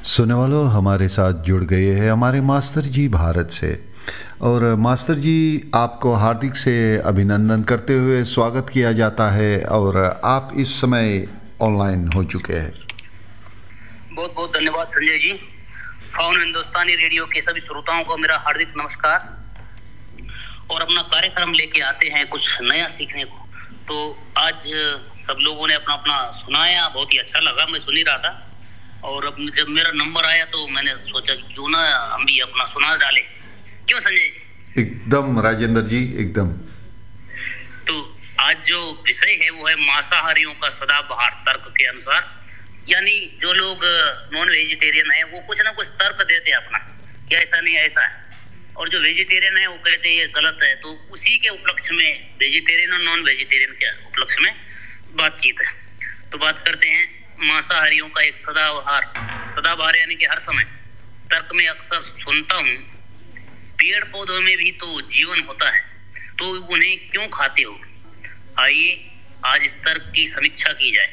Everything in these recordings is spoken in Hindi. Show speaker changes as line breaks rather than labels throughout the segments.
सुनने वालों, हमारे साथ जुड़ गए हैं हमारे मास्टर जी भारत से। और मास्टर जी, आपको हार्दिक से अभिनंदन करते हुए स्वागत किया जाता है और आप इस समय ऑनलाइन हो चुके हैं।
बहुत बहुत धन्यवाद संजय जी। फाउन हिंदुस्तानी रेडियो के सभी श्रोताओं को मेरा हार्दिक नमस्कार। और अपना कार्यक्रम लेके आते हैं कुछ नया सीखने को। तो आज सब लोगों ने अपना अपना सुनाया, बहुत ही अच्छा लगा, मैं सुन ही रहा था। और अब जब मेरा नंबर आया तो मैंने सोचा कि क्यों ना हम भी अपना सुना डाले। क्यों संजय जी?
एकदम राजेंद्र जी, एकदम।
तो आज जो विषय है वो है मांसाहारियों का सदाबहार तर्क के अनुसार। यानी जो लोग नॉन वेजिटेरियन है वो कुछ ना कुछ तर्क देते हैं अपना कि ऐसा नहीं ऐसा है, और जो वेजिटेरियन है वो कहते हैं ये गलत है। तो उसी के उपलक्ष्य में वेजिटेरियन और नॉन वेजिटेरियन के उपलक्ष्य में बातचीत है। तो बात करते हैं मांसाहारियों का एक सदाबहार यानी कि हर समय तर्क में अक्सर सुनता हूँ, पेड़ पौधों में भी तो जीवन होता है, तो उन्हें क्यों खाते हो? आइए आज इस तर्क की समीक्षा की जाए।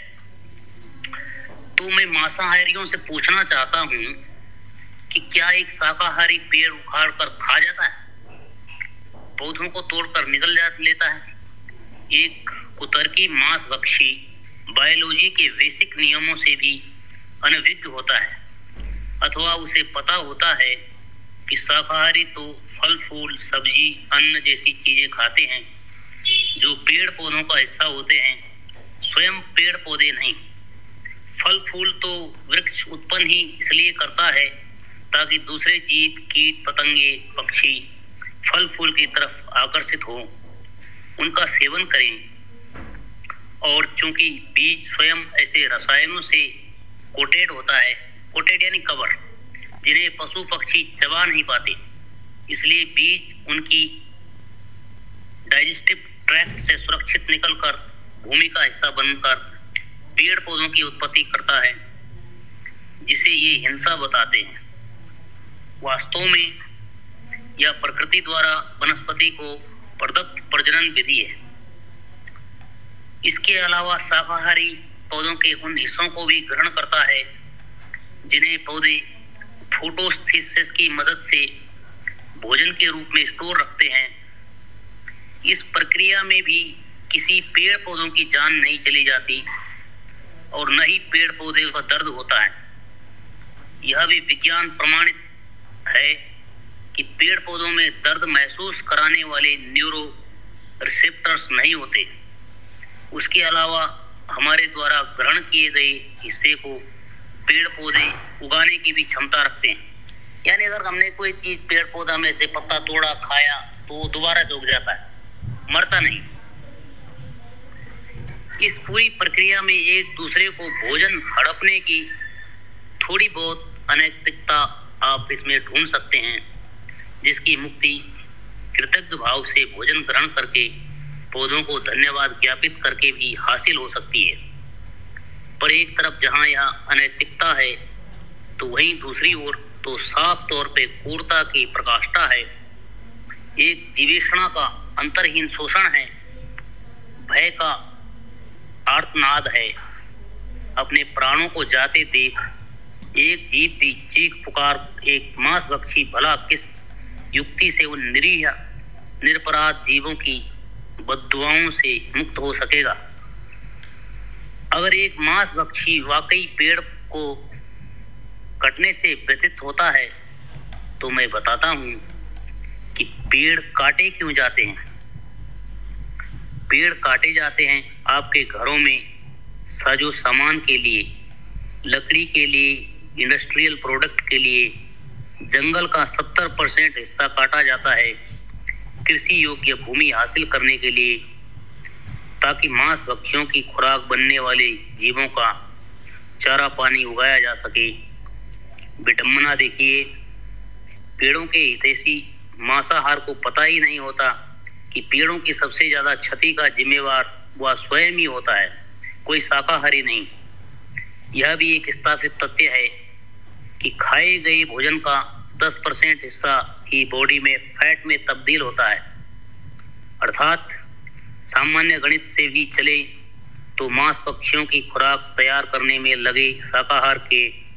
तो मैं मांसाहारियों से पूछना चाहता हूँ कि क्या एक शाकाहारी पेड़ उखाड़ कर खा जाता है, पौधों को तोड़कर निगल लेता है? एक कुतर्की मांस भक्षी बायोलॉजी के बेसिक नियमों से भी अनभिज्ञ होता है, अथवा उसे पता होता है कि शाकाहारी तो फल फूल सब्जी अन्न जैसी चीजें खाते हैं जो पेड़ पौधों का हिस्सा होते हैं, स्वयं पेड़ पौधे नहीं। फल फूल तो वृक्ष उत्पन्न ही इसलिए करता है ताकि दूसरे जीव कीट पतंगे पक्षी फल फूल की तरफ आकर्षित हो, उनका सेवन करें। और चूंकि बीज स्वयं ऐसे रसायनों से कोटेड होता है, कोटेड यानी कवर, जिन्हें पशु पक्षी चबा नहीं पाते, इसलिए बीज उनकी डाइजेस्टिव ट्रैक्ट से सुरक्षित निकलकर भूमि का हिस्सा बनकर पेड़ पौधों की उत्पत्ति करता है, जिसे ये हिंसा बताते हैं। वास्तव में यह प्रकृति द्वारा वनस्पति को प्रदत्त प्रजनन विधि है। इसके अलावा शाकाहारी पौधों के उन हिस्सों को भी ग्रहण करता है जिन्हें पौधे फोटोसिंथेसिस की मदद से भोजन के रूप में स्टोर रखते हैं। इस प्रक्रिया में भी किसी पेड़ पौधों की जान नहीं चली जाती और न ही पेड़ पौधे का दर्द होता है। यह भी विज्ञान प्रमाणित है कि पेड़ पौधों में दर्द महसूस कराने वाले न्यूरो रिसेप्टर्स नहीं होते। उसके अलावा हमारे द्वारा ग्रहण किए गए हिस्से को पेड़ पौधे उगाने की भी क्षमता रखते हैं। यानी अगर हमने कोई चीज पेड़ पौधा में से पत्ता तोड़ा खाया तो वो दोबारा से उग जाता है, मरता नहीं। इस पूरी प्रक्रिया में एक दूसरे को भोजन हड़पने की थोड़ी बहुत अनैतिकता आप इसमें ढूंढ सकते हैं, जिसकी मुक्ति कृतज्ञ भाव से भोजन ग्रहण करके पौधों को धन्यवाद ज्ञापित करके भी हासिल हो सकती है। पर एक तरफ जहां यह अनैतिकता है तो वहीं दूसरी ओर तो साफ तौर पे क्रूरता की प्रकाष्ठा है। एक जीवेषणा का अंतरहीन शोषण है, भय का आर्तनाद है। अपने प्राणों को जाते देख एक जीव भी चीख पुकार एक मांस भक्षी भला किस युक्ति से उन निरीह निरपराध जीवों की बद्दुआओं से मुक्त हो सकेगा? अगर एक मांस भक्षी वाकई पेड़ को कटने से व्यथित होता है तो मैं बताता हूं कि पेड़ काटे क्यों जाते हैं। पेड़ काटे जाते हैं आपके घरों में साजो सामान के लिए, लकड़ी के लिए, इंडस्ट्रियल प्रोडक्ट के लिए। जंगल का 70% हिस्सा काटा जाता है कृषि योग्य भूमि हासिल करने के लिए, ताकि मांस भक्षियों की खुराक बनने वाले जीवों का चारा पानी उगाया जा सके। विडंबना देखिए, पेड़ों के हितैषी मांसाहार को पता ही नहीं होता कि पेड़ों की सबसे ज्यादा क्षति का जिम्मेवार वह स्वयं ही होता है, कोई शाकाहारी नहीं। यह भी एक स्थापित तथ्य है कि खाए गए भोजन का 10% हिस्सा ही बॉडी में फैट में तब्दील होता है। अर्थात सामान्य गणित से भी चले तो मांस पक्षियों की खुराक तैयार करने में लगे शाकाहार के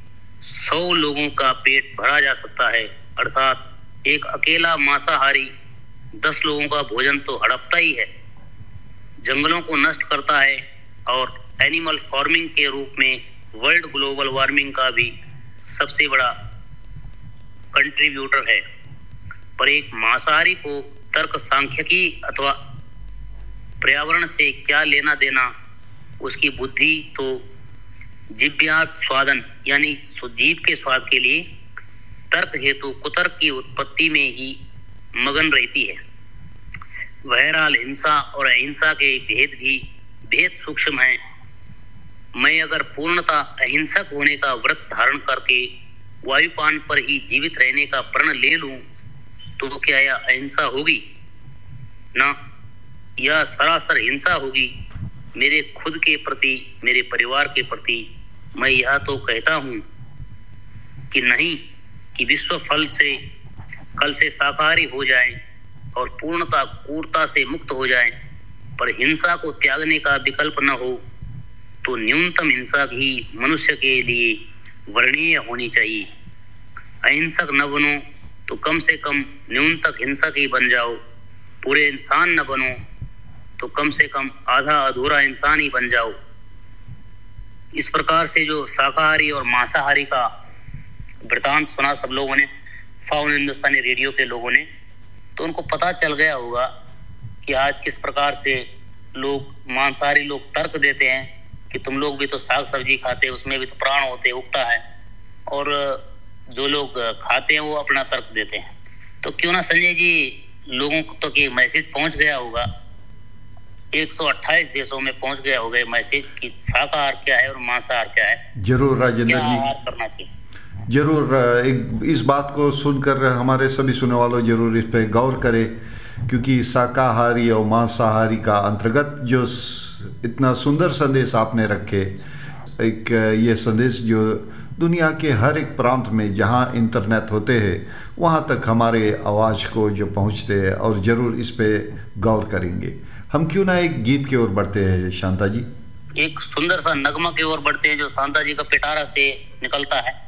100 लोगों का पेट भरा जा सकता है, अर्थात एक अकेला मांसाहारी 10 लोगों का भोजन तो हड़पता ही है, जंगलों को नष्ट करता है और एनिमल फार्मिंग के रूप में वर्ल्ड ग्लोबल वार्मिंग का भी सबसे बड़ा कंट्रीब्यूटर है। पर एक मांसाहारी को तर्क सांख्यिकी अथवा पर्यावरण से क्या लेना देना, उसकी बुद्धि तो जिव्यात स्वादन यानी जीव के स्वाद के लिए तर्क हेतु कुतर्क की उत्पत्ति में ही मगन रहती है। बहरहाल हिंसा और अहिंसा के भेद भी बेहद सूक्ष्म हैं। मैं अगर पूर्णतः अहिंसक होने का व्रत धारण करके वायुपान पर ही जीवित रहने का प्रण ले लूं, तो क्या यह अहिंसा होगी? ना, यह सरासर हिंसा होगी। मेरे खुद के प्रति, मेरे परिवार के प्रति मैं यह तो कहता हूं कि नहीं कि विश्व फल से कल से शाकाहारी हो जाएं और पूर्णता क्रूरता से मुक्त हो जाएं, पर हिंसा को त्यागने का विकल्प न हो तो न्यूनतम हिंसा ही मनुष्य के लिए वर्णीय होनी चाहिए। अहिंसक न बनो तो कम से कम न्यूनतम हिंसक ही बन जाओ। पूरे इंसान न बनो तो कम से कम आधा अधूरा इंसान ही बन जाओ। इस प्रकार से जो शाकाहारी और मांसाहारी का वृतांत सुना सब लोगों ने, फाउन हिंदुस्तानी रेडियो के लोगों ने, तो उनको पता चल गया होगा कि आज किस प्रकार से लोग, मांसाहारी लोग तर्क देते हैं कि तुम लोग भी तो साग सब्जी खाते, उसमें भी तो प्राण होते, उगता है, और जो लोग खाते हैं वो अपना तर्क देते हैं। तो क्यों ना संजय जी, लोगों को तो कि मैसेज पहुंच गया होगा, 128 देशों में पहुंच गया होगा ये मैसेज कि शाकाहार क्या है और मांसाहार क्या है।
जरूर राजेंद्र
क्या
जी,
आहार करना चाहिए।
जरूर इस बात को सुनकर हमारे सभी सुनने वालों जरूर इस पर गौर करें, क्योंकि शाकाहारी और मांसाहारी का अंतर्गत जो इतना सुंदर संदेश आपने रखे, एक ये संदेश जो दुनिया के हर एक प्रांत में जहाँ इंटरनेट होते हैं वहाँ तक हमारे आवाज़ को जो पहुँचते हैं, और ज़रूर इस पे गौर करेंगे। हम क्यों ना एक गीत की ओर बढ़ते हैं शांता जी,
एक सुंदर सा नगमा की ओर बढ़ते हैं जो शांता जी का पिटारा से निकलता है।